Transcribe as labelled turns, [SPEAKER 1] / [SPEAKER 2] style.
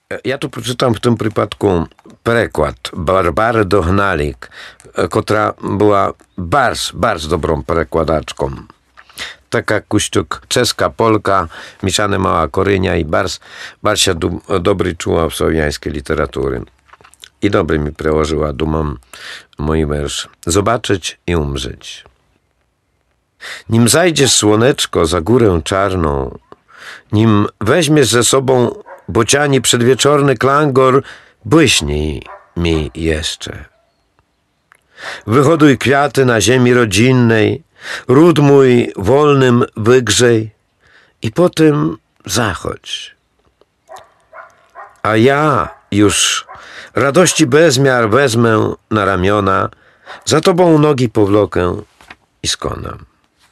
[SPEAKER 1] Ja tu przeczytam w tym przypadku przekład Barbary Dohnalik, która była bardzo dobrą przekładaczką. Taka Kuściuk, czeska, Polka, mieszane mała Korynia i bardzo się dobry czuła w słowiańskiej literatury. I dobry mi przełożyła, dumam, mój wiersz. Zobaczyć i umrzeć. Nim zajdziesz słoneczko za górę czarną, nim weźmiesz ze sobą bociani przedwieczorny klangor, błyśnij mi jeszcze. Wyhoduj kwiaty na ziemi rodzinnej, ród mój wolnym wygrzej i potem zachodź. A ja już radości bezmiar wezmę na ramiona, za tobą nogi powlokę i skonam.